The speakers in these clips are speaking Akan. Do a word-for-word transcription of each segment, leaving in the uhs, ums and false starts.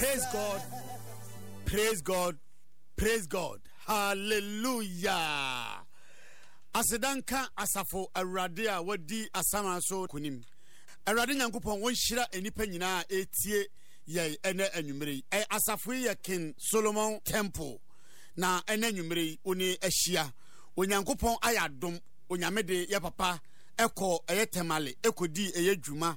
Praise God. Praise God. Praise God. Hallelujah. Asedanka asafo awurade a wadi asama so kunim. Awurade nyankopon won hira enipa nyina etie ye ene anwumere. E asafo ye King Solomon Temple na ene anwumere oni ahia. Onyankopon ayadom onyamede ye papa eko eye temale ekodi eye dwuma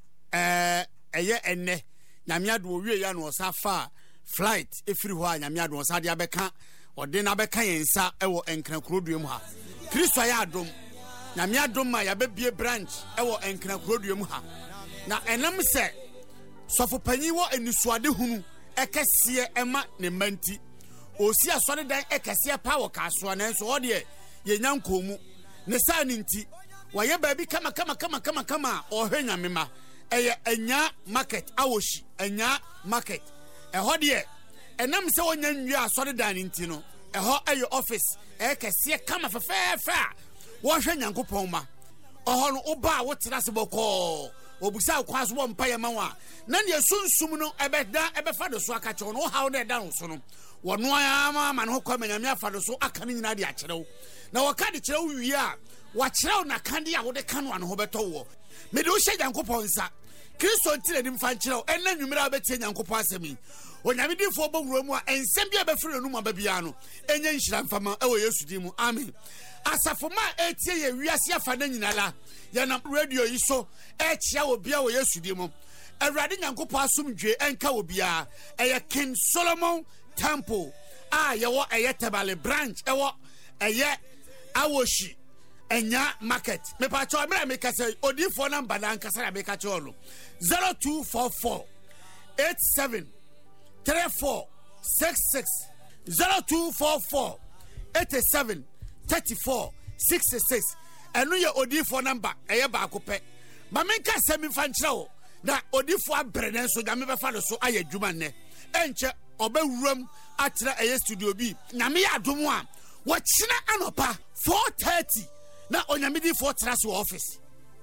eh eye ene nyamiado wie ya no safa flight efiri ho a nyamiado osa de abeka ode na beka yensa ewo enkran kuroduem ha Kristo ayadom nyamiado ma ya bebie branch ewo enkran kuroduem ha na enam se sofo panyi wo enisuade hunu ekese ema ne manti osi asore dan ekese pa wo kaso na enso ode ye nyankomu ne sa ni nti waye baabi kama kama kama kama kama ohwe nyamema eye enya market awoshi enya market eho de enam se wonya nwi asore dan nti no eho eye office e kese kama fefefa wo hwe nyankopon ma oho no oba wo terase boko obusa kwaso wo mpa yema wa na ne sunsum no ebeda ebefa do so aka che no how na dan so no wono ama ma no kwa manyame afa do so aka ni nyina de a kyerew na waka de kyerew wi a wa kyerew na kande a wo de kanu an ho beto wo me de wo hye nyankopon sa Kristo ntire nim fa kyerew enna nwumira betie nyankopon asemi onyame difo bowuro mu a ensem bia befiri no ma babia no enya nhira mfama ewo Yesu di mu amen asafoma etie ye wiase afa na nyinala ya na radio yi so e chia obia wo Yesu di mu awurade nyankopon asomdwe enka obia eye King Solomon Temple ah yewo eye Tebale branch ewo eye awoshi enya market me pa cho me me kase odifo number na nkasa me ka cho lo zero two four four eight seven three four six six zero two four four eight seven three four six six enu ye odifo number eye ba akopɛ ma me nkasa me fa nkyerɛ wo na odifo abrene so ga me be fa do so ayadwuma ne enche obawuram atra eye studio bi na me ya adom a wo kyena anopa four thirty na onyamidi for trust office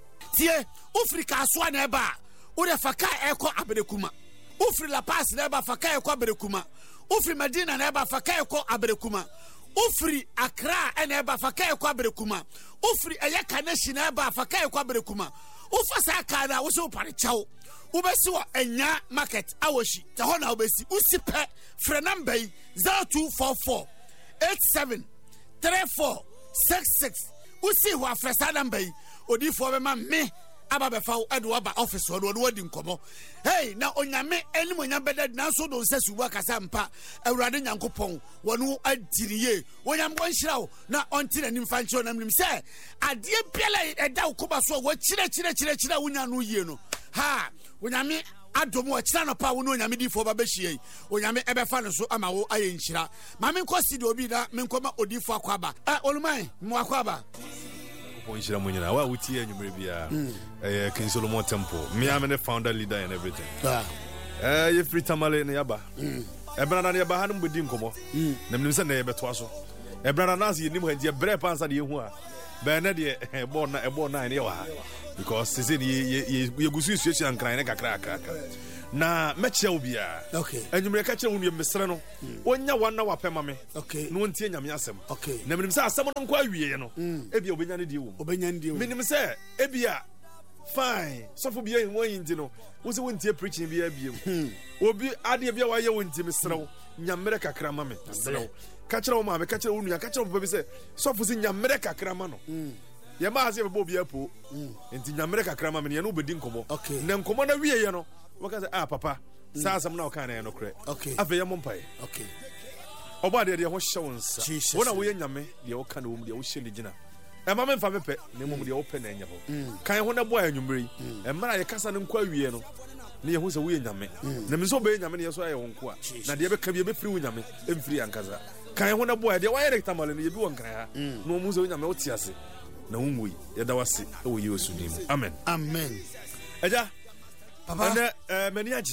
tie ufri ka so na eba o de faka eko abrekuma ufri La Paz na eba faka eko abrekuma ufri Medina na eba faka eko abrekuma ufri Accra na eba faka eko abrekuma ufri Ayaka Nation na eba faka eko abrekuma ufa saka na wo so pare chawo ubesi wo enya market awoshi ta ho na ubesi usipe frɛ number zero two four four eight seven three four six six usi ho afresa number odifo be ma me aba be fa edo aba office wo do wadi nkomo hey na onyame enim onyam bedad na so do nsa subu akasa mpa awurade nyankopon wonu adiriye onyam go nhira na onti na nimfa nchiro na mnim se ade biala eda ukoba so wo kire kire kire kire wonya no yie no ha onyame adomo a kira no pa wo no onyame difo ba behie onyame ebefa no so ama wo aye nhira ma me nkosi de obi da me nkoma odifo akwaba ah oluman mo akwaba ko nhira mo nyina wa wuti anwumre bia eh King Solomon Temple me am the founder leader and everything ah eh ye free tamale na yaba e brada na yaba hanum bodi nkomo na mnim se na ye beto aso e brada na se nim hanje bre pansa de hu a be na de e bo na e bo na ne wa because se ye ye ye gusu isuachi ankran ne kakra kakra na meche obia okay anwumre ka kire wonu mesere no onya wanna wapema me okay no ntie nyame asem okay na menim se asem no nko awie no ebia obenya ne die wo obenya ne die wo menim se ebia fine sofo bia hin wan indi no wo se wontie preaching bia bia obi ade bia wa ye wontie mesere wo nyamere kakra ma me mesere wo ka kire wo ma me ka kire wo nua ka kire wo bi se sofo se nyamere kakra ma no ye ma ase bebo bia po enti nyamere kakra ma me ne no bedi nkomo na nkomo na wie ye no waka say ah papa sa asam na o kan na no kre afa ye mompai okay oba de de ho hye wonsa wona wo ye nyame de wo kan wo de wo hye ligina e ma me mfa mepe na mum de wo pe na enya ho kan ho na bo anwumre e mara ye kasa ne nkwa wie no ne ye ho se wo ye nyame na me so be nyame ne ye so aye wo nko a na de be ka bi be firi wo nyame emfiri ankaza kan ho na bo de wa ye rektamale ne ye bi wo nkran ha no mu se wo nyame wo ti ase na wumui ye da wase e wo Yesu nim amen amen eja papa ene eh mani aji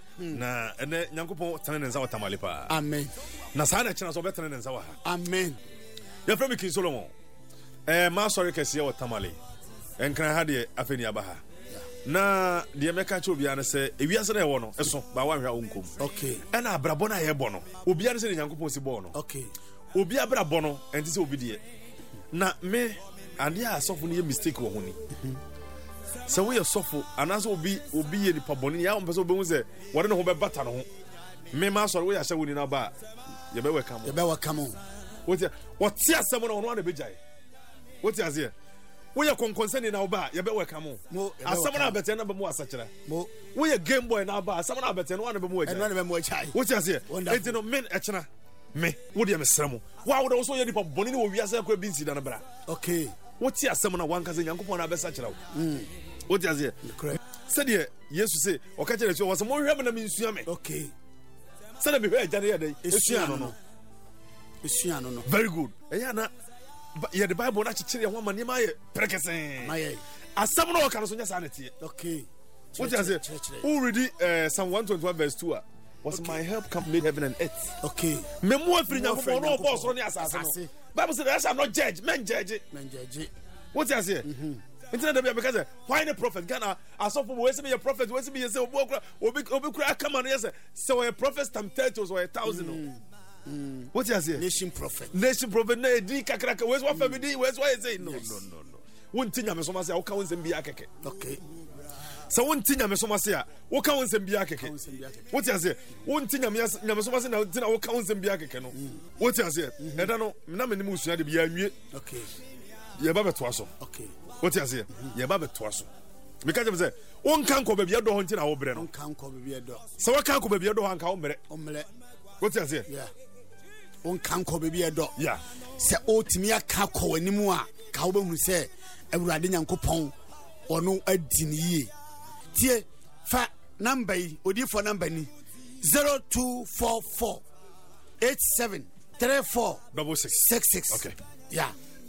na ene nyankopon tane nza watamale pa amen na sa na kina so betane nza wa ha amen ya from King Solomon eh ma sorry kese watamale enkran ha de afeni abaha na de me ka che obi an say ewiase na e wo no eso ba wa hwa onkom okay na abrabo na ye bo no obi an say nyankopon si bo no okay obi abrabo no enti say obi de na me ade a sofo no ye mistake wo ho ni so we sofo anaso obi obi ye nipa boni ya on pese obi hu say wore no ho be bata no ho me ma so we ya hye woni na ba ye be we kam ye be we kam what what ti asem no no na be jai what ti azie we ye konkonseni na ba ye be we kam asem na bete na be mu asakira mo we ye game boy na ba asem na bete no na be mu jai na be mu jai what ti azie enti no men echena me wo de me sremo wa wo de so ye nipa boni ni wo wiase kwa bi nsi da na bra okay what ti asem na wan kaze nyankopon na be sakira wo mm what ti azie said ye yesu say o ka kire so wo so mo hwem na me nsua me okay said me hwe agane ye dey esua no no esua no no very good eya na ye the bible na chikire ho ma nima ye prekesen ma ye asam no ka no so nya sa na tie okay what you say who read uh, Psalm one twenty-one verse two a was okay. My help come made heaven and earth okay me mo afiri nyankopon no boss ro ni asase no bible say I shall not judge men judge men judge what you say mhm internet dey because why the prophet Ghana asofo we say me prophet we say me say obi obi obi kura come on yes say we prophet tam thirty or a thousand no Mm. What you say? Nation prophet. Nation prophet. Na di kakraka. Where's what family? Where's what you say? No, yes. no, no, no. Won tinya me so ma say o ka won sem bia keke. Okay. So won tinya me so ma say o ka won sem bia keke. What you say? Won tinya me nya so ma say na tina o ka won sem bia keke no. What you say? E da no na me ni mu sua de bia nwie. Okay. Ye ba beto aso. Okay. What you say? Ye ba beto aso. Because them say won kan ko ba bia do ho ntina wo bre no. Won kan ko ba bia do. So wa kan ko ba bia do ho anka wo bre. O mre. What you say? Yeah. On can ko baby edo yeah se otimi aka ko animu a ka wo behu se awurade nyankopon ono adini yi tie fa number yi odi for number ni zero two four four eight seven three four six six okay yeah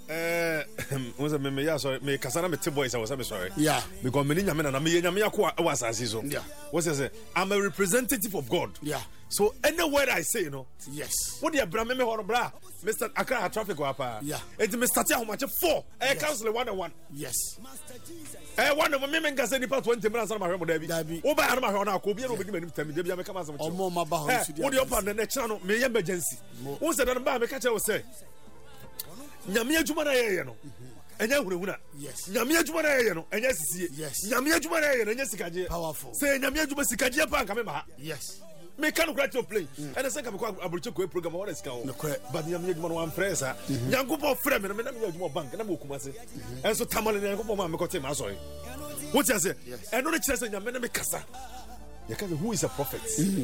eh what's me me yeah sorry me kasana me boys I was sorry yeah because me nyame na me nyame yakwa was asase so yeah what's say I'm a representative of God yeah so any word I say you know yes what the bra me me hono bra Mister Accra traffic wa pa yeah it me start how much four eh council one and one yes eh one of me me ngase nipa twenty minutes na ma hwe mo da bi wo ba na ma hwe na ko bi na obi ni tami da bi me kama asem o mo ma ba ho su dia what the open na kira no me emergency wo say na ba me ka che wo say nyame adwuma na yeye no enya hurehura yes nyame adwuma na yeye no enya sisie yes nyame adwuma na yeye no enya sikaje powerful say nyame adwuma sikaje pa nka me ma yes me can crack your plane and say come kwa abroche ko program what is ka but nyame adwuma no one press ah nyankopon frɛ me na me adwuma bank na me okumase enso tamale na nyankopon ma me ko te ma so what you say and no kire say nyame na me kasa you can who is a prophet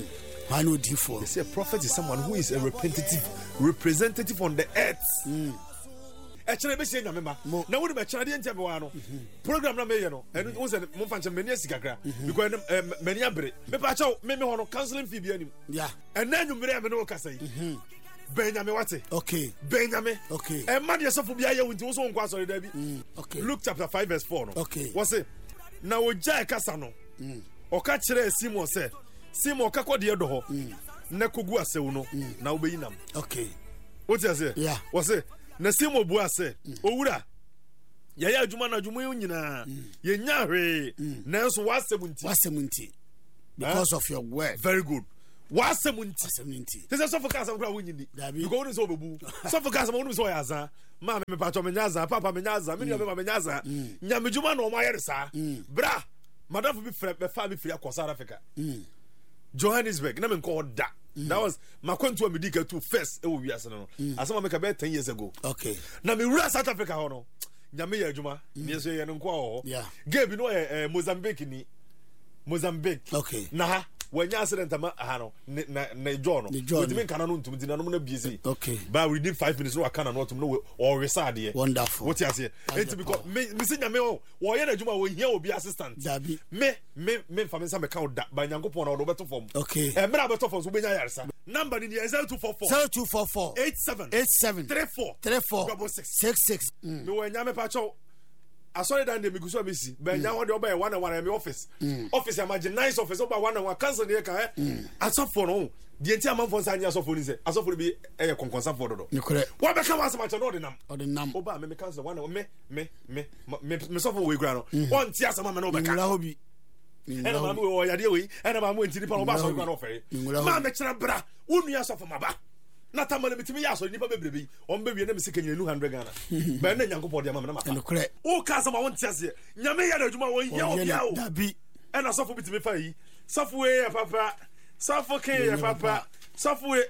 I know D four they say a prophet is someone who is a representative representative on the earth mm. Actually, be say nyame ma na wo be chana de ntem wa no program na me ye no enu wo say mo fanche meni asikakra because meni abere me pa chaw me me hono counseling fee bi anim yeah and then you mere me no kasa yi ben nyame wate okay ben nyame okay e ma de sofo bia ye wunti wo so nkwa so da bi okay Luke chapter five verse four no okay wo say na wo jai kasa no o ka kire Simon say Simon ka kode do ho na kogu asewu no na wo be yinam okay what you say yeah wo say na Simon bu ase owura ya ya adwuma na adwuma yo nyina ye nya hwe nanso wasemunti wasemunti because of your word very good wasemunti wasemunti this is so focus on kra wonyini because woni so bebu so focus on woni so ya za ma me pa to me nya za papa me nya za me me me nya za nya me dwuma na o ma yere sa bra madam bi frɛ be fa bi frɛ akɔ South Africa Johannesburg na me nko da that was my kwantu amedika to first e wo wiase no asema make about ten years ago okay na me wura South Africa ho no nyame ya adwuma me so ye no nko ho gabe no eh Mozambique ni Mozambique okay na ha wanya accident ama ha no na na John no we me kana no ntum dina no na biezi okay but within five minutes no akana no tum no or resade wonderful what you say it because me me say nyame o wo ye na adwuma wo hia obi assistant me me me fa me sa me count da ba nyankopon na wo beto form okay e me na beto form so be nya yaresa number ni zero two four four eight seven three four six six me wo nyame pa cho asori dan de miguso amesi ba nya wo de oba e one and one me office office imagine nice office oba one and one cancel dey ka eh asofo no the entire man for Sanya so for is a so for be a conconsa for do. You correct. What become as much an ordinam or the num Oba me cancer one me me me me suffer we grano. One tears a man over Hobby. And I'm going to way and I'm going to the Palombaso Granofe. Mamma Chabra, one year of my back. Not a man to me, so you baby, on baby, and I'm sick in your new hundred Ghana. But then young for the mamma. And correct. Oh, Casa, I want to say, Yamea, Juma, yell, that be. And I suffer with me fay. Software, papa. Software, papa. Software.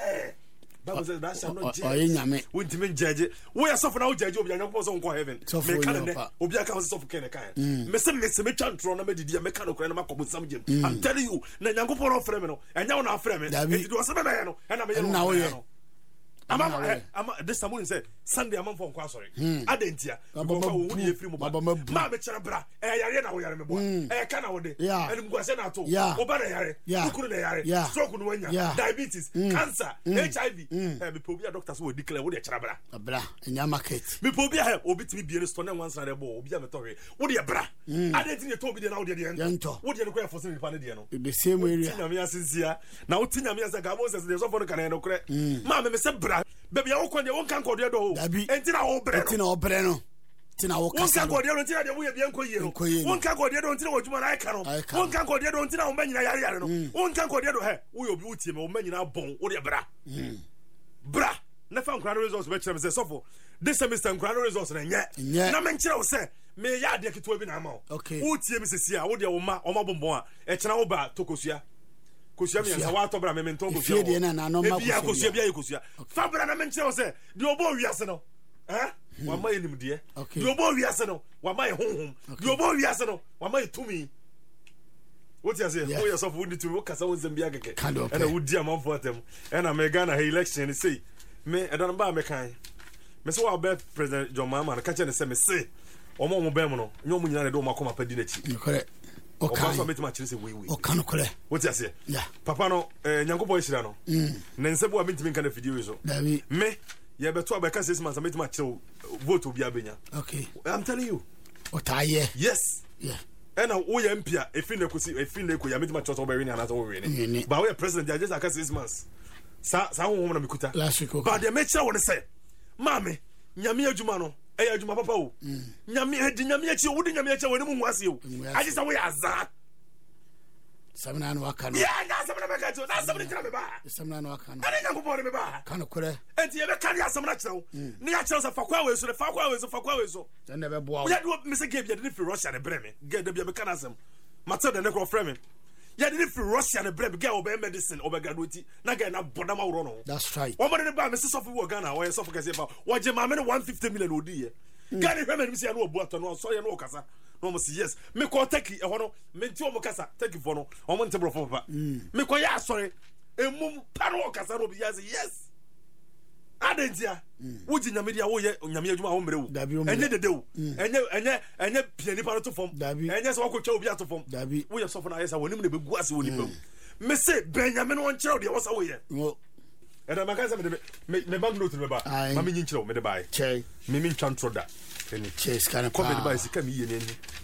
Bible says that's not judge. Wouldn't mean judge. We are suffering out judge. We are not supposed to heaven. So for Canada, Obia comes off Canada. Messi Messi me chantron me di mechanical and ma come some gym. I'm telling you, na nyango poro fremeno. And now na fremeno. It was a man. And I'm now. I'm I'm this time say Sunday I'm from Kwasori. Adentia. Because we free mobile. Ma me chabra. Eh yare na wo yare me boy. Eh kana wo de. And go say na to. Obara yare. Kukuru na yare. Stroke no wanya. Diabetes, cancer, H I V. Eh me pobia doctors wo declare wo de chabra. Abra, enya market. Me pobia help obi timi bi restore na one side bo obi a me tori. Wo de bra. Adentia to obi de na wo de de ento. Wo de no kwa for say pa ne de no. The same area. Tinya me asinsia. Na wo tinya me asinsia ga bo say dey so for no kana no kre. Ma me me say bra. Baby, I won't one can go there. And Tina Obreno. Tina Obreno. One can go there until the way Bianco. One can go there until what you I can. One can go there until I'm many. One can go there to her. We will beauty or many now bone or your bra. Bra. Never crown results, which I say so. This semester, crown results, and yet, no mention of say, may I get to a binamo. Okay. Who T M C? I would your ma or Mabomboa, a Chanaoba, Tokosia. Kusiami and Sawato Bramento, Kusia, and I know Kusia, Kusia. Fabra mention say, the Obo Yasano. Eh? One my name, dear. Okay. The Obo Yasano, one my home. The Obo Yasano, one my to me. What you say? Oh, yourself would to work as I was in Biagake. And I would dear mom for them. And I may gonna election and say, me, I don't buy me kind. Miss Wabeth, President John Mamma, and catch and say, me say, or more Bemono, no money, I don't come up a dinner. Correct. Okay. So make match say we we. Okay, kole. What you say? Yeah. Papa no eh nyango boy shira no. Mm. Na nsebo a mintimi kan video so. Davi. Me ye beto abeka six months make match vote obi abenya. Okay. I'm telling you. Otaye. Yes. Yeah. And now we M P a efin na kosi efin na ko ya make match so be win another we win. But we president just aka six months. Sa sa ho ho na mekuta. Last week. But the make sure we say, "Mame, nyame adwuma no eya adwuma papa o nyame hedi nyame achi wo de nyame achi woni mu nwase o aji sa wo ya za samna no aka no ya na samna me ka to na samna kira me ba samna no aka no ani nyango bo me ba ka no kore enti ye be ka ya samna kira wo ni ya kira sa fa kwa we so fa kwa we so fa kwa we so den be bo wo ya do me se ge bia de fi Russia ne bre me ge de bia me kana sam matel de ne ko frame ya de fi Russia ne bre me ge obe medicine obe graduate na ge na bodama wo no. That's right. Wo mo de ba me se so fi wo Ghana wo ye so fi ka se ba wo je ma me one fifty million odi ye Ghana hwe me se ya no obu ato no so ye no kasa no mo si yes me ko take e ho no me nti o mo kasa take for no o mo ntebro fo papa me ko ya sorry emum pa no kasa no bi ya say yes adentia wo ji nyame dia wo ye nyame adwuma wo mre wo enye dede wo enye enye enye pia ni pa to fom enye se wo ko twa obi ato fom wo ye so fo na yes wonim na begu ase woni pam me say Benjamin won kire de wo sa wo ye and my guys me me bag note me ba ma me nyinkire wo me de bai che me me ntwa ntro da eni che scan pa ko be bai sika me ye ni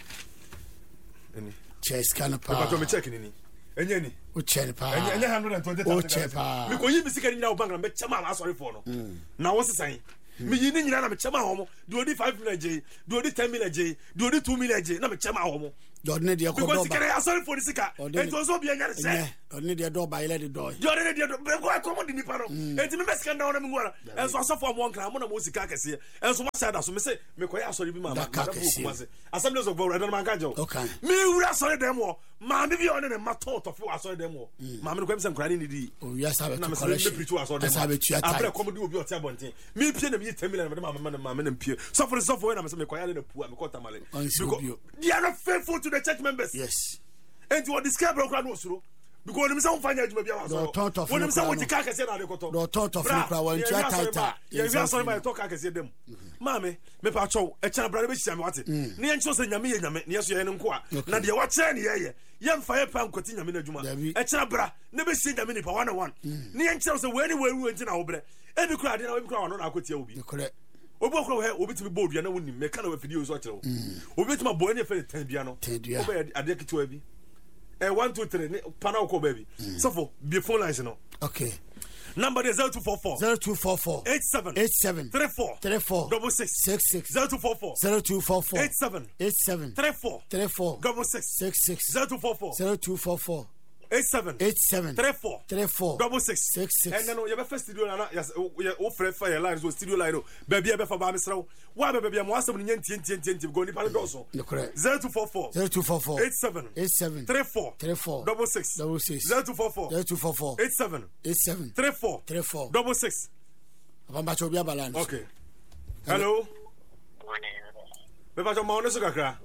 eni che scan pa ba to me check ni ni enye ni o che pa enye enye one hundred twenty thousand o che pa me ko yi bi sika ni na wo bank na me chama ma sorry for no na wo sesan me yi ni nyina na me chama ho mo do di five million je do di ten million je do di two million je na me chama ho mo do ne dia ko do ba because sika sorry for the sika e to so bi anya se do ne dia do ba ile de do do ne dia do ko ko mo di ni pa no e ti me be sika na wona me ngora e so asofo mo nkra mo na mo sika kese e so ma sha da so me se me ko ya sorry bi ma ma da ko kuma se assemblies of God e don man ka jo me wura sorry dem wo ma me bi on ne ma to to fo sorry dem wo ma me ko em se nkra ni di o ya sabe to correction me preach wa sorry dem sabe tu ata abre ko mo di obi o ti abonten me pie na me ten million me ma ma ma me na pie so for so for na me se me ko ya le na pu me ko tamale because they are not faithful to the church members. Yes. And you describe broken no because them say find adwuma bia waso when them say what ka kase na de koto do tonto fun kra wan tia tighter ye wi asori ma to ka kase dem mame me pa chow e cha bra be hia me wate ne encho se nyame ye nyame ne yeso ye ne nko a na de wa che ne ye ye ye mfa ye pa nkoti nyame na adwuma e cha bra ne be hia nyame ni pa one on one ne encho se we ni we ru enti na wo bre e bi kra de na we bi kra no na akotia obi obi okro he obi timi board ya na woni me kana we video so kire obi timi bo ne fe ten bia no obi ade kito abi eh one two three panel ko baby so for be phone lines no Okay. Number is zero two four four. zero two four four. eight seven. eight seven. three four. three four. Double six. six six. zero two four four. zero two four four. eight seven. eight seven. three four. three four. Double six. six six. zero two four four. zero two four four. eight seven. eight seven. three four. three four. Double six. six six. And then you have a studio na yes o frɛ fa your lines o studio line baby e be fa ba me sraw wa baby am wasam ni ntie ntie ntie go ni pa do so zero two four four. zero two four four. eight seven. eight seven. three four. three four. Double six. Double six. zero two four four. zero two four four. eight seven. eight seven. three four. three four. Double six. Abamba chobia balance. Okay. Hello. Beba jo ma ono so kakra.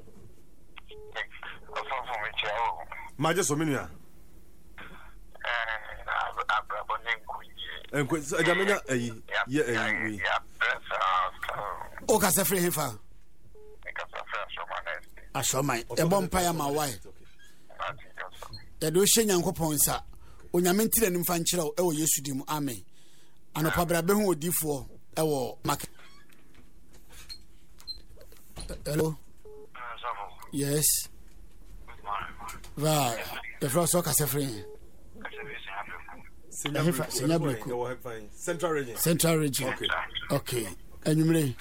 Maje so minua. Eh, enko ajamenya ayi ye ayi. O ka se free hefa. Ashoman. E bom pa ya ma why. E do hye Nyankopon nsa. Onyame ntire nim fa nkyerɛ e wo Yesu di mu. Amen. Anopa bra be hu odifo e wo market. Hello. Yes. Va, the first so ka se free. Central region. Central region. Okay. Okay. Enyumre.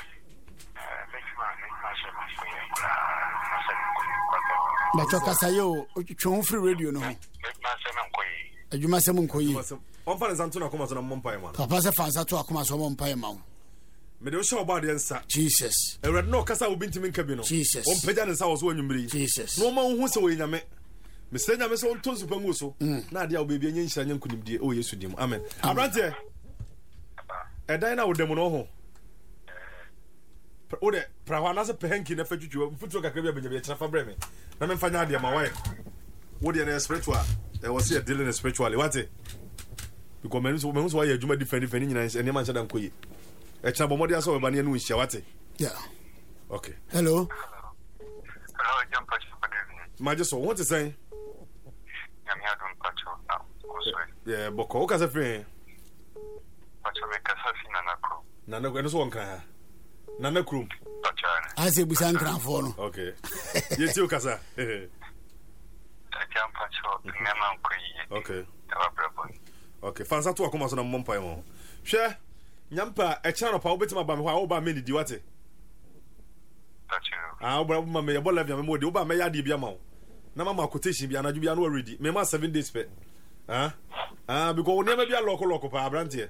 Ba to kasayo twon free radio no ho. Adwuma sem nkoyi. On fa nsanto na koma so na mompa ma. Papa se fa nsanto akoma so mompa ma. Me de show about the answer. Jesus. E red no kasa obi ntimi nka bi no. Jesus. On pagya ne sa wo so onwumiri. Jesus. No ma hu se wo nyame. Me se nyame so on tonsu pangu so. Na ade a obi bi anya nhira nya nkunimdie o Yesu dim. Amen. Abrante. E dan na wo dem no ho. O de prawa na se pehenki na fatwutwu mfutu kakra bi abanya bi kyerfa bre me. Na me mfa nya ade ma why. Wo de na spiritual. There was here dealing spiritually. What it? Because men so men so why you different different nyina ene man chadan koyi. E cha bomodi aso we ba ne no nhia what? Yeah. Okay. Hello. Hello, John Pacho. Maje so what is saying? I'm here doing Pacho now. Yeah, boko o ka se free. Pacho me ka sa fina na kro. Na na ko no so won kan. Na na krum. Pacho. Ase busan kranfo no. Okay. Ye ti o kasa. John Pacho, nema nkoyi. Okay. Tawa brabo. Okay, fansa to akoma so na mompa mo. Hwe nyampa e cha no pa obetima ba me ho a wo ba me di wate. Pacho. Ah, oba ma me yebo live me mo di wo ba me ya di bia ma wo. Na mama quotation bia na ju bia no already. Me ma seven days pe. Ah? Ah, because we never bia loko loko pa abrante.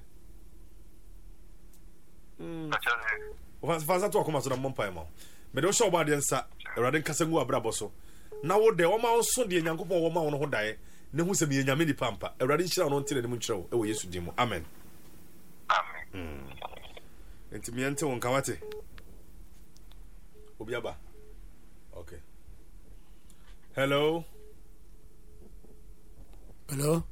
Mm. Pacho. Fansa to akoma so na mompa mo. Me do show ba de nsa. Erade nkasa ngu abrabo so. Na wo de wo ma wo so de Nyankopon wo ma wo no ho dae. Ne hu se me nyame ni pampa. Erade nhyira no ntire ne mu nkyerɛ wo. E wo Yesu di mu. Amen. Amen. Mm. Enti me ente won kawate. Obiaba. Okay. Hello. Hello.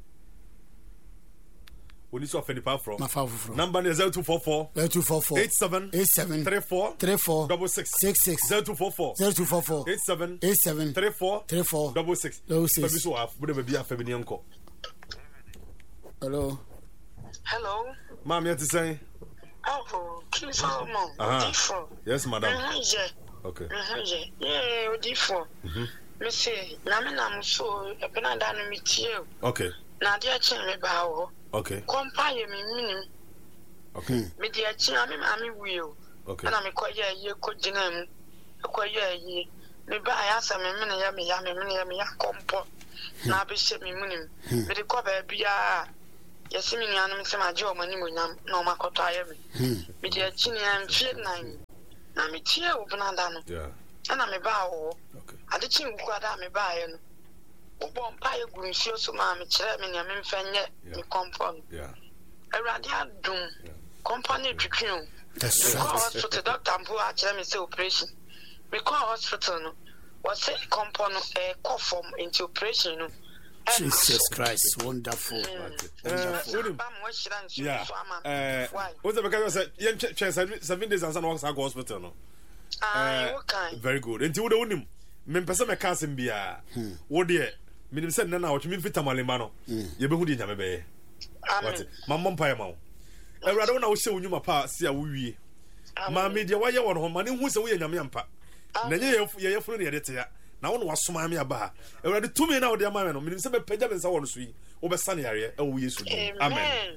We need to offend the power from. My father from. Number is zero two four four. zero two four four. eight seven. eight seven. three four. three four. Double six. six six. zero two four four. zero two four four. eight seven. eight seven. three four. three four. Double six. Double six. Baby so half. Bude baby half baby uncle. Hello. Hello. Ma'am, you to say? Oh, King Solomon. Uh-huh. Yes, madam. Uh-huh, okay. Uh-huh, yeah, different. Mm-hmm. Me say, na me na so e be na da no metie. Okay. Na dia chen me ba wo. Okay. Compare me minim. Okay. Me dia chen me ma me wi o. Okay. Na me ko ye ye ko gina mu. Ko ye ye. Me ba ya sa me me na ya me ya me me ya me ya kompo. Na be she me minim. Me de ko ba bia. Yes, me nyan me se ma je o mani mo nyam na o makoto aye me. Me dia chen ya mfie nine. Na me tie o bna da no. Yeah. Ana me ba wo. Okay. Ade chi ngu ada me ba ye no. Obo mpa ye gu nsuo so ma me kire me nya me mfanye me compound. Yeah. Awurade adum. Company twitwen. That's right. right. Hospital doctor mpo a kire me say operation. Me call hospital no. What say compound eh call from into operation no. Jesus Christ, wonderful. Uh, yeah. Uh, what's the because say seven days and works at hospital no. Ah, very good. Until the unim, me pesa me kasim bia. Wo de me nim say na na what me fit tamalema no. Ye be hu de nyame be. What? Mamma mpa ma wo. Ewrade wona wo hye wonyuma pa se a wo wie. Ma me de waye won ho ma ne hu se wo ye nyame ampa. Na nye ye ye furu ne ye de te ya. Na wo no wasoma me aba. Ewrade tumi na wo de ama me no. Me nim say be pagya me nsa wo no so yi. obesa ne yare e wo Yesu dim amen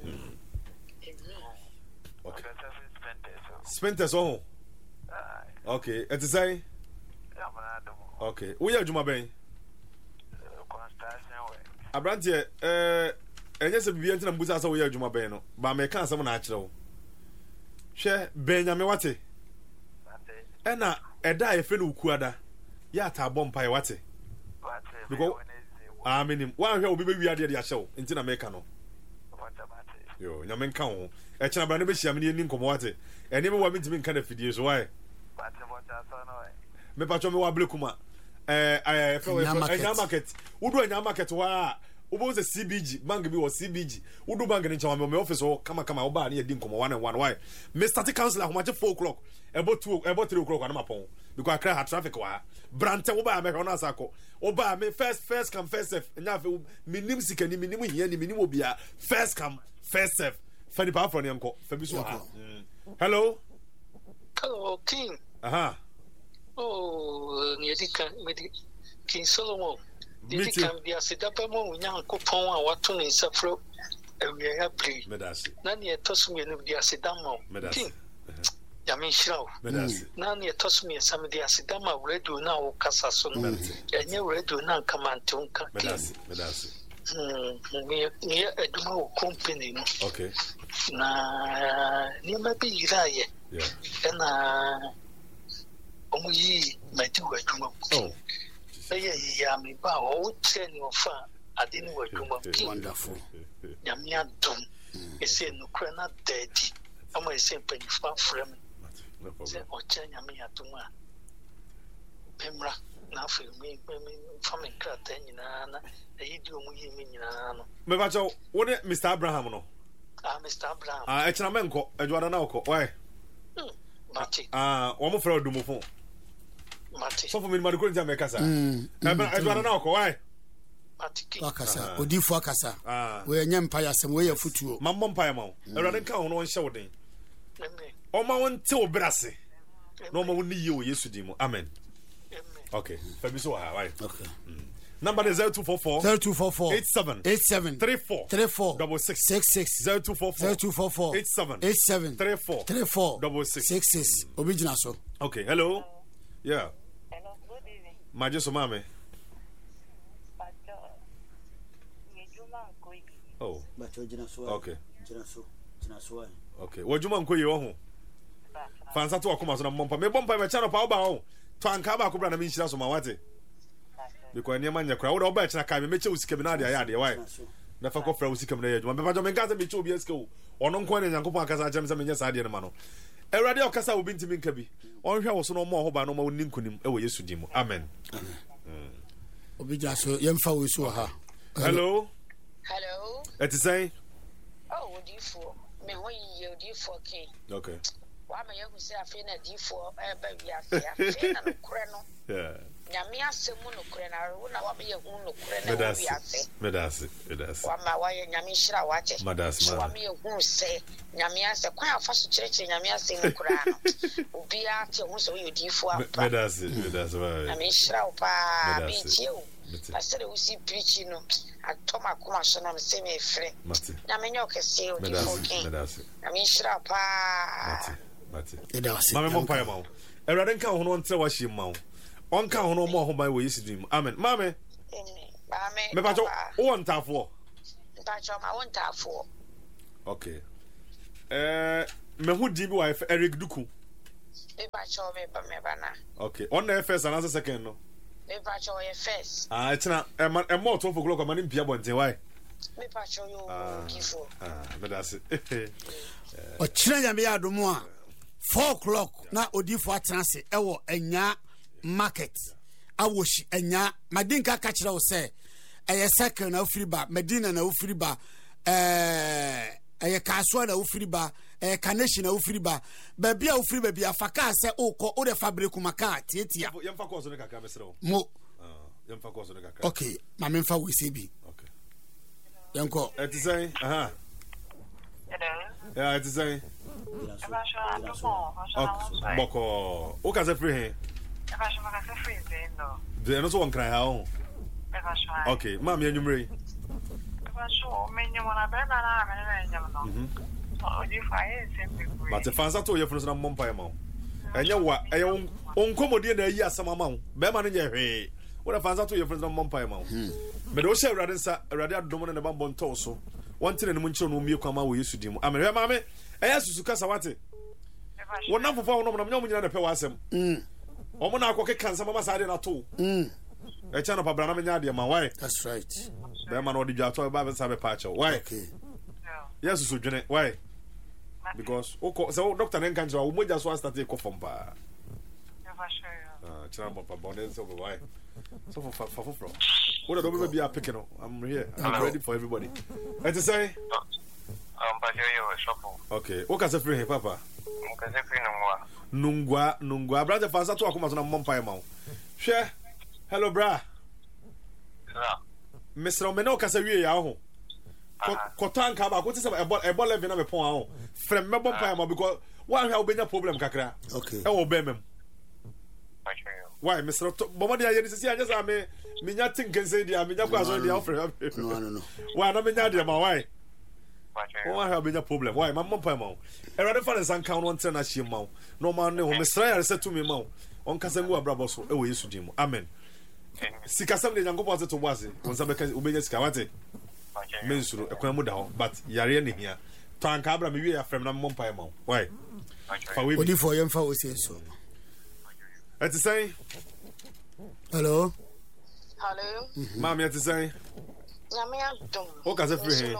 okay spenters oh okay it is say okay wo ya adwuma ben abrantie eh enye se bibia ntina mbuza asa wo ya adwuma ben no ba me kan asem na a kire wo hwe benyame wate ena eda efe no ukuada ya ta bompa ye wate because amen wa hwe obi be wi ade de ahyew ntina me ka no yo nyame nka ho e kina bra ne be hia me ni nkomo wate ene me wa me ntimi nka na fidie so why me pa cho me wa blekuma eh eh fe we enya market udu enya market wa ubo ze C B G bank bi wo C B G udu bank ni chawa me office wo kama kama oba na yedi nkomo one and one why me start council ahomache four o'clock ebo two ebo three o'clock na mapon because akra ha traffic wa brante wo ba me ho na asako oba me first first come first serve nya fe minim sika ni minim hia ni minim obia first come first serve fani pa afro ni enko fa bi so ha hello hello king aha oh ni edika medi King Solomon did can be a sedapamo when coupon or what to suffer and we are free. None yet toss me and be a sedamo. Yamin Shrow. None yet toss me some of the acidama read you now, Cassason, and you read you now command to near a dumo company. Okay. Na near maybe Raya. And uh, only my two were oh. Yeah, me ba o ten no fa ade ni wadwuma wonderful nyamia dum ese no kra na daddy ama ese panifa frem se o chen nyamia dum a pemra na fa me me fa me kra tan nyina na eyi di omu yi me nyina no me ba cho wo ne Mister Abraham no ah Mister Abraham ah e chena me nko edwada na okọ why mati ah wo mo fra odumofo mati so for me ma ko nja me kasa na ba edwada na okọ why mati akasa odifo akasa we nya mpa yasem we ya futuo mambo mpa ya ma edwada nka ho no won hye woden o ma won te obrase no ma won ni ye o Yesu di mu amen okay fa bi so ha why okay number is zero two four four zero two four four eight seven eight seven three four three four double six six six zero two four four zero two four four eight seven eight seven three four three four double six six six obijina so okay hello yeah hello good evening maje so mame oh but ojina so okay jina so jina so okay wajuma nkoyi wo ho fansa to akoma so na mompa me bompa me channel pa oba ho to anka ba ko bra na me nshira so ma wate because any man yakra wo da oba china ka me meche usika bi na ade ade why na fa ko fra usika na yaduma me ba jo me nka se me che obi eska wo ono nko ne nyankopon akasa agem se me nya sa ade ne ma no ewrade okasa obi ntimi nka bi on hwe wo so no mo ho ba no ma woni nkunim e wo Yesu di mu amen obija so yemfa wo so ha hello hello et is say oh what do you for me ho yi o di for king okay wa ma yehu se afi na di for e ba wi ase afi na no kure no yeah nyame asemu no kure na wo na wa ma yehu no kure na wi ase medasi medasi wa ma wa ye nyame hira wa che medasi wa ma yehu se nyame ase kwan afa so kyerekye nyame ase no kure no obi a te hu se wo di for apa medasi medasi wa nyame hira pa bi tie o asere wo si preach no atoma kuma so na se me frɛ nyame nyo kese o di for king medasi nyame hira pa mati mati edawase mame mo pa ya ma ewrade nka ho no ntre wa hye ma on ka ho no mo ho ban wo Yesu dim amen mame mame me pa cho wo ntafo pa cho ma wo ntafo okay eh me hu di bi wa Eric Duku me pa cho me ba me ba na okay on na first and second no me pa cho ye first ah etina e ma e mo to for clock ma ni mpia bonten why me pa cho yo kifo ah me da se o kira nyame ya domo a four o'clock na odifo atranse ewo enya market awoshi enya madinka ka kira wo se eye second na ofiri ba medina na ofiri ba eh eye kaswa na ofiri ba eh kaneshi na ofiri ba ba bia ofiri ba bia faka se okọ o de fabric maka tietia yem fa koso ne kaka mesro mo ah yem fa koso ne kaka okay ma me fa we se bi okay yanko et say aha yeah et say boko o ka se free he e ba shoma ka se free de no de no so won kran ha o e ba shoma okay mam ya nyumre But the fans are to your friends and Mompire. And you what? I own commodity a year some amount. Beman in your way. What a fans are to your friends and Mompire. Medosha Radinsa, Radia Domin and the Bambon Toso. One thing in the Muncho no milk come out we used to do. I mean, Mamma, I asked you to Casawati. One number for no one, no one, no Pewasem. Omona Coca cancer, Mamma side at all. A channel of Branamadia, my wife. That's right. Beman or the Jato Babas have a patch. Why? Yes, so Janet, why? Because so Doctor Nenkanjo, we just want to take off from bar. Channel of abundance over why. So for for for what don't be a picking up. I'm here. I'm ready for everybody. And to say, Um, but you shop. okay, what can I free here, Papa? Because if you know Nungwa, Nungwa, brother, Fasa to come on Mompire Mount. Share. Hello, bra. Mister Omeno Casaria, Yaho. Cotan Kaba, what is about a ball living of a point from Mompire because one have been a problem, Kakra. Okay. Oh, Bemem. Why, Mister Bomadi, I just I may mean nothing can say the Amina was on the offer. No, no, no. Why not mean that, my why? Why have been a problem? Why, my Mompire Mount? A rather fun as uncount one ten as your mount. No man, no, Mister I said to me, Mount. On Casango Brabos, away to Jim. Amen. Sikasam de Yango was to was it when some obedience Kawate. Mensuru, a Quamuda, but Yari here. Tankabra, maybe a friend of Mompire Mount. Why? What do for you for so? At the say, hello, Hello. Mammy, at the say, what can I free?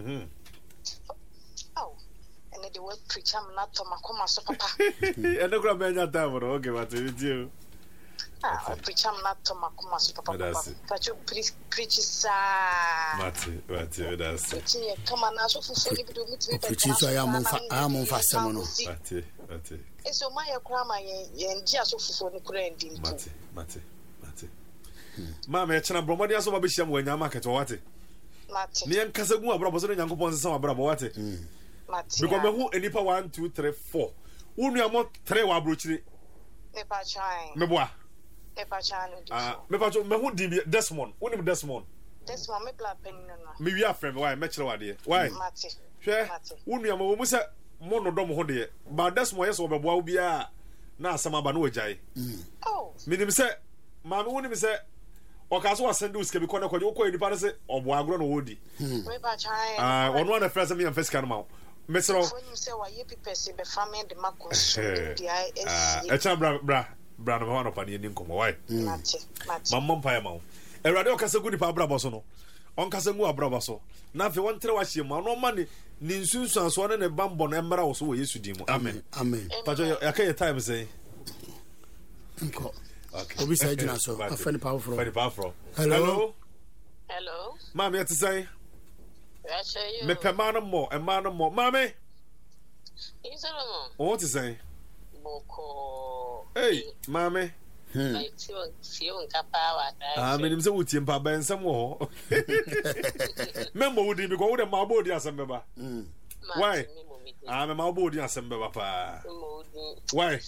Oh, and the word preacher, not to Macoma, so papa. And the grab that time, okay, what did you? Ah, preacher, not to Macoma, so papa. But you preach, sir. Mati, Mati, that's it. Come on, now, so for you to meet me. Preaching, so I am on I am on fast someone. Mati, Mati. So my grandma and just for the grand. Mati, Mati, Mati. Mamma, I can't bromadi as over Bisham when you market or what? Nian Casagu, Brabos and Yankopon, some Brabawati. Because who any power one, two, three, four. Who knew more three were bruching? Never trying. Mebois. Never trying. Ah, Mepacho, Mehu Dibi, Desmond, only Desmond. Desmond, me black penny. Maybe a friend, why, Metro idea. Why? Share, who knew more Musa Monodom Hode, but Desmond is over Bobia. Now some Abano Jai. Oh, Minim say, Mamma wouldn't say. O kaso wa send us ke bi kona kwa okọ enipa se obo agro no wodi never trying. Ah, one one first me am first kan ma mesro when you say why you people say be family the makos the I S ah e cha bra bra bra no ma no pa ne ni nkomo why mate mate mamma mpa ya ma erade o kasa gudi pa bra boso no on kasa ngu abra boso na fe won tere wa hie ma no ma ni ni nsunsu anso ne ne bambo na mbra wo so wo Yesu di mu amen amen pajo ya ka time say nko okay obi say jina so afani powerful afani powerful hello hello mama yet say I say you me pe man mo e man mo mama is it no what to say boko hey mama hmm si on kapawa ah me nim say wutie mpa ba nsem wo membo wudi bi ko wo de ma bo di asem beba why ah me ma bo di asem beba pa why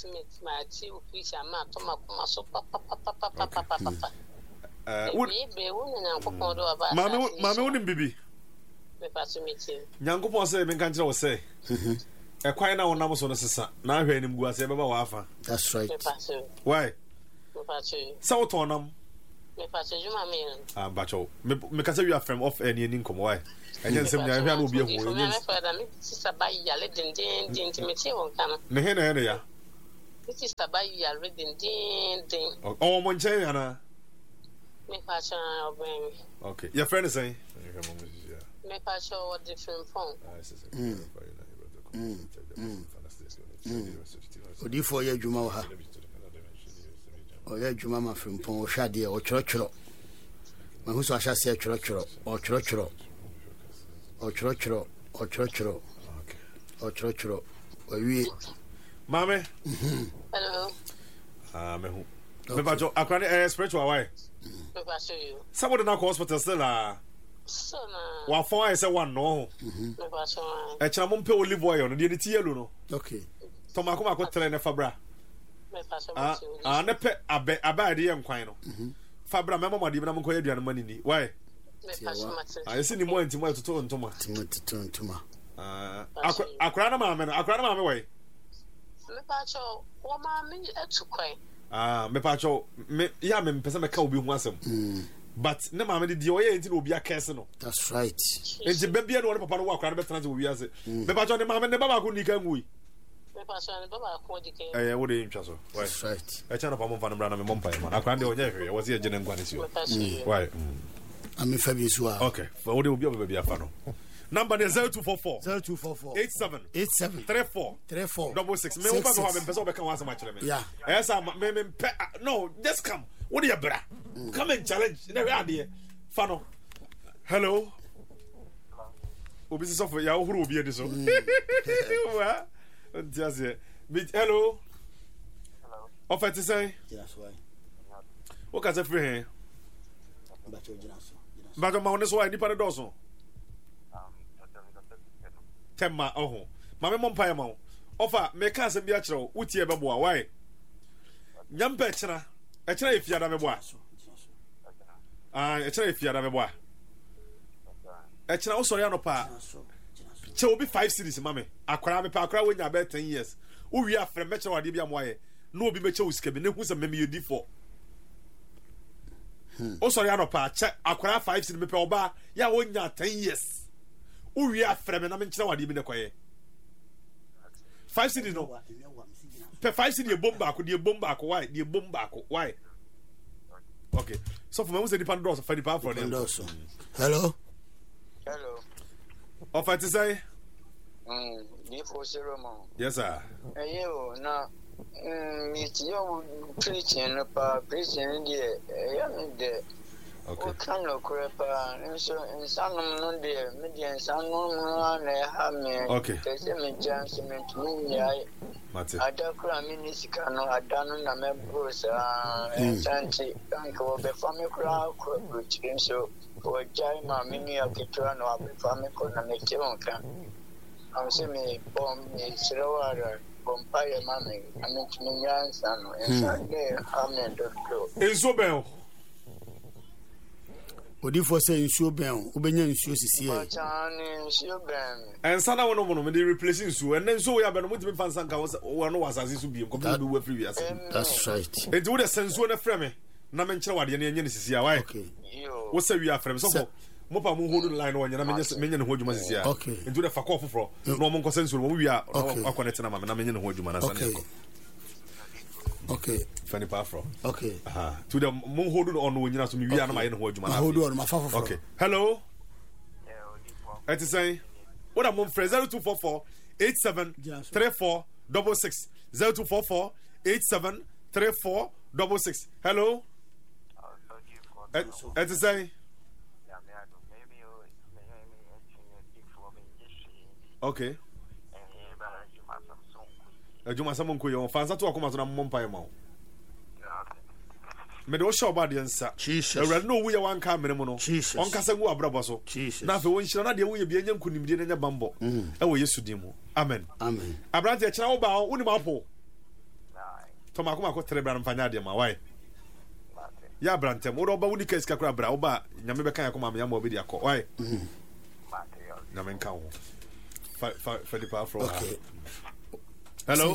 uh mama mama woni bibi me pass me tin nyankopon say me kan kire wo say e kwan na wonam so no sesa na ahwe anim gu ase beba wa afa that's right why me pass so to nam me pass juma me ah bacho me me ka say you are from off any any nkom why enye nsem na ahwe na obi ehu enye me fa da me sister ba ya le den den den timeti won kana ne he na he ya sister ba ya le den den den oh mo nche yana me pass obey okay your friend is saying me pass o different phone mm mm odi for ya djuma wa ha o ya djuma ma frimpon o hwade o choro ma hu so ahya se choro choro o choro choro o choro choro o choro choro o choro choro o wi mame hello ah me hu me ba jo akwani eh spiritual why me pass you somebody na hospital still ah so na wa fon ai say one no me pass e chira mo mpe olive oil no de ni ti yellow no okay to ma ko ma ko tere ne fabra me pass ah ah ne pe abe aba de ye nkwan no fabra me mama de bi na mo ko aduan mani ni why I see ni mo ntimo etoto ntoma. Timo toto ntoma. Ah, akra na maame no, akra na maame wai. Me pa cho, wo maame etu kwai. Ah, me pa cho, me ya me pese me ka obi hu asem. Mm. But ne maame de die oye enti na obi akese no. That's right. Enti be bia no papa no wa akra na betena ze obi ase. Me pa cho ne maame ne baba ko nika ngui. Me pa cho ne baba ko dike. Eh, wo de ntwa so. That's right. E cha na pa mo fa no bra na me mo mpa e ma. Akra de onye hwe, wo se je ne ngwa ne si o. Why? I'm Fabi Sua. Okay. For what will be over be afano. Number is zero two four four zero two four four eight seven eight seven three four three four double six. Me opa go have me person be kan wasa match me. Yeah. Yes, am me me no, just come. What do you bra? Come and challenge. Na we ade. Fano. Hello. Obi se so ya ohuru obi ede so. Wa. Just here. Hello. Hello. Offer to say? Yes, why? What can say free here? But you just. But ma oneso why nipa de doso. Tema oh. Mame mo mpa ma. Offer me ka asem bi a kire wo tie bebo a why? Nyampa kira. E kira efia da bebo a. Ah, e kira efia da bebo a. E kira wo sori anopa. Che obi five series mame. Akwara me pa akwara wo nya be ten years. Wo wi afre me kira wade bi am waye. No obi me che wo sika bi ne hu se meme yedi for. O sori anopa che akwara five series me pe oba ya wo nya ten years. Uwi afre me na me nkyira wade bi ne kwaye five cedi no pe five cedi e bomba ko de bomba ko why de bomba ko why okay so for me we say depend on for the power for them. Hello Hello. Offer to say Mm, ni for zero mo. yes sir Eh yo na mm mi ti yo preaching no pa preaching de ya me de. okay O kan no krepa nso insanum no de me de insanum no na ha me. Okay. Pese me chance me tumi ya. Mate Adakura mini sika no adanu na me brosa ensanti kanko be fami kura ko bruchi so o jai ma mini akitwa no abe fami ko na me chewon kan am se me bom me sirowara bom paye mami ami tumi yansa no ensande amen do do enso ben Odi for say nsuo ben o benya nsuo sisi e. Achani nsuo ben. ensa na wono wono me dey replacing nsuo en nsuo ya ben mo timi fansa nka wo no wasase so biem ko be do wa free wiase. That's right. Enti wo de sensuo na frɛ me na me nkyere wade na enye ne sisi a why Okay. Yo. wo sa wi afrɛ me so mo mo pa mo hold line no nyana menye menye ne ho adwuma sisi a Okay. enti wo de fa call foforo no mo nko sensuo mo wi a Okay. akonnect na ma na menye ne ho adwuma na sa ne Okay. ko Okay. Fanny Pafro. Okay. Aha. To the mon hold on no nyina so mi wi na ma ye ne ho adwuma na. Hold on, my fafa. Okay. Hello. It is saying what am on zero two four four eight seven three four six six zero two four four eight seven three four six six. Hello. It is saying okay. Ejuma samon ko yo fansa to akoma so na mompa e ma. Me de o show bad yansa. Jesus. Ewra no wo ye wan ka mere mu no. On kasa ngu abrabo so. Na fe won hira na de wo ye bia nya nkunimdie na nya bambo. E wo Yesu din mu. Amen. Amen. Abrante e kira wo ba wo ni ma po. To ma akoma ko tere bra mfanya de ma why. Ya abrante mo do ba wo ni ka iska kra bra wo ba nyame be kan akoma me ya ma obi di akọ. Why? Mhm. Nyame kan wo. Fa fa fa di pa from. Okay. Hello.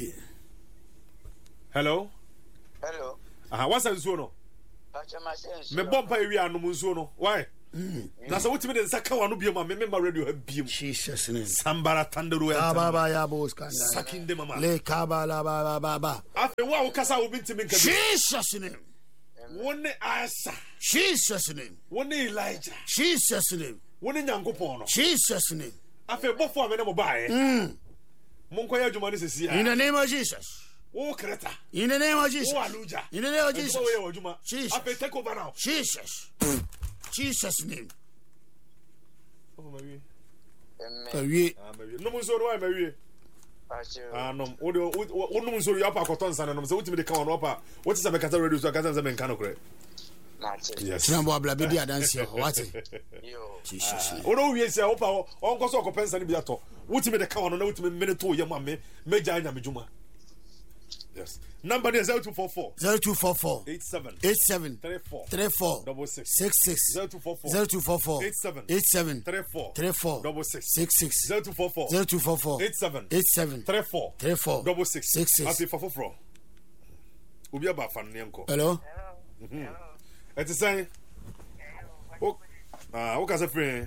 Hello. Hello. Aha, what's that no? Achama sense. Me bompa ewi anum nso no. Why? Na so wotimi de nsaka wanu biema me member radio ha biem. Jesus name. Sambara tandero ya. Baba ya bo skanda. Sakinde mama. Le kabala baba baba. Afi wa wo kasa wo bintimi nka. Jesus name. Wone Asa. Jesus name. Wone Elijah. Jesus name. Wone Nyankopon no. Jesus name. Afi bofo amene mo baaye. Mm. Monko ya juma ni sesi ya. In the name of Jesus. Wo kreta. In the name of Jesus. Wo aluja. In the name of Jesus. Jesus. Afi take over now. Jesus. Jesus name. Oh my. Awie. Ah my. No mo so ro my wie. Ah no. Wo de wo no mo so ro ya pa koton sana no. Se wutimi de kan no pa. What is the radio so kasa se men kan no kre. Yes. Tinambo abla bidi adansi o wati. Yo. Jesus. O no wie se o pa o nko so ko pensa ni bi ato. Wutimi de kan no na wutimi mene to ye ma me meja anya mejuma. Yes. Number is zero two four four. zero two four four. eighty-seven. eighty-seven. thirty-four. thirty-four. Double six. sixty-six. zero two four four. zero two four four. eighty-seven. eighty-seven. thirty-four. thirty-four. Double six. sixty-six. zero two four four. zero two four four. eighty-seven. eighty-seven. thirty-four. thirty-four. Double six. sixty-six. Ati for for. Obi aba fan nko. Hello. Hello. Eti say. Oh. Ah, o ka se free.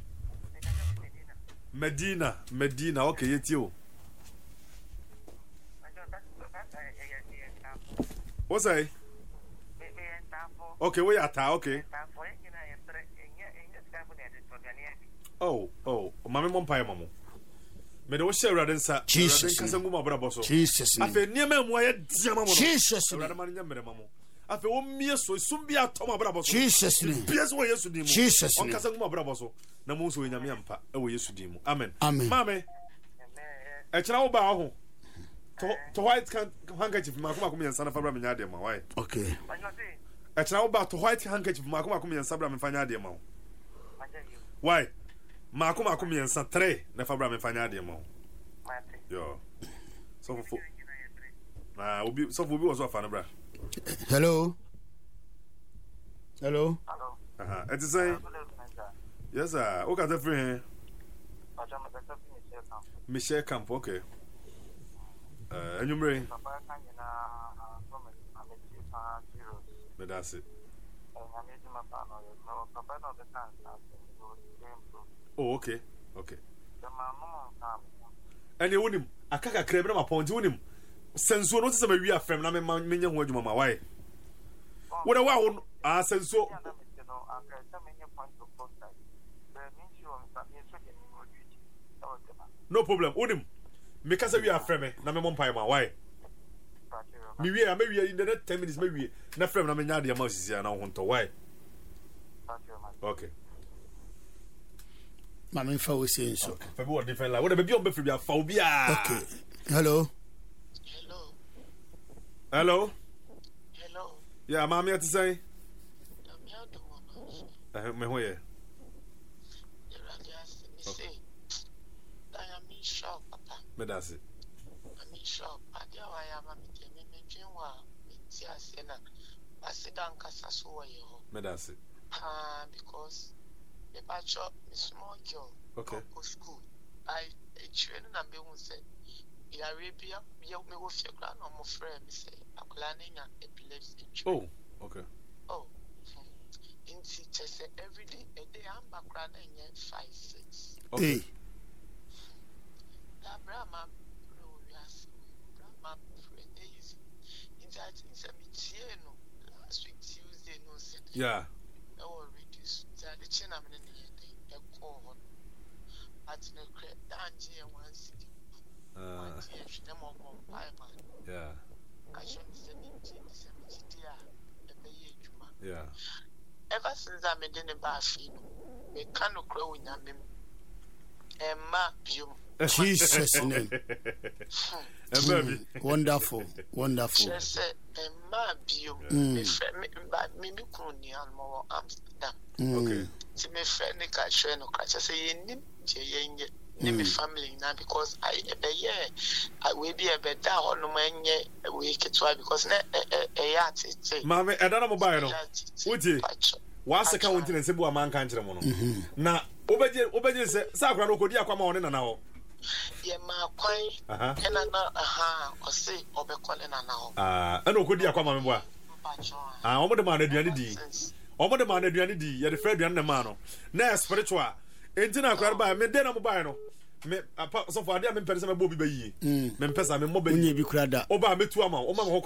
Medina, Medina. Okay, yeti o. What's that? Okay, we are ta. Okay. Oh, oh, Mammy Mompire, Mamu. May the share Radensa. Jesus. Jesus. I feel near me, why, Jesus. I feel me so soon be a Toma Bravo. Jesus. Yes, way yesterday. Jesus. On Casanguma Bravoso. Namuso in Yampa. Oh, yes, Amen. Amen. Mammy. A child bow. To white handkerchief, Makuma and San Fabra Minadium, why? Okay. A child about to white handkerchief, Makuma and Sabra and Fanadium. Why? Makuma and Satre, Nefabra and Fanadium. Yo. So for nah, will be so for was off Anabra. Hello. Hello. Hello. Uh huh. It's say yes, sir. Okay, the friend. Michelle Camp, okay. Uh, and you bring? But that's it. Oh, okay, okay. And you wouldn't. I can't crave them upon him. Since you notice we are from Naman Minion, what you why? What a wow, I said so. No problem, Unim. Because we are from Naman Pima, why? Maybe I maybe in the next ten minutes, maybe not from Naman Mouse and I want to why. Okay. Mammy Fow is saying so. For what different like what a baby on Befibia phobia. Okay. Hello. Hello. Hello. Hello. Yeah, Mammy had to say. I have my way. I am in shock, Papa. But that's it. I'm in shock. I do I am a meeting. I sit down Casaso. But that's it. Ah, because the batch of small girl. Okay. Go school. I a train and be one said. In Arabia, you may go for your grand or more friend, say, a planning and epilepsy. Oh, okay. Oh, in teachers every day, a day I'm background and yet five, six. Okay. Brahma, Brahma, friend, easy. In that, in some Tieno, last week, Tuesday, no set. Yeah. Oh, reduce the chin. I'm in the call. At the crap, Danji and one city. Uh, yeah. I should seventy, seventy, yeah. Ever since I'm in the bathroom, we cannot grow in a mim. Emma, you. Jesus' name. Mm, wonderful, wonderful. She said, Emma, you. Me, me, me, more Amsterdam. Okay. To me, friend, I show no crash. I say, you need name mm. family now because I a year I will be a better on no man we get to because a yacht. Mamma, I don't know about it. Would you? What's the county and Cebu man country? Now, Obedi, Obedi said, Sacra Codia come on in an hour. Yeah, my quite, and another, aha, or say, or be calling an hour. Ah, and Ocodia come on. Ah, over the man at Yanidi. Over the man at Yanidi, you're the Fred Yanamano. Now, spiritual. Entina kwa ba me dena mobile no me so for dia me pese me bobi bayi me pesa me mobile nyi bi kura da oba me tu ama o ma ho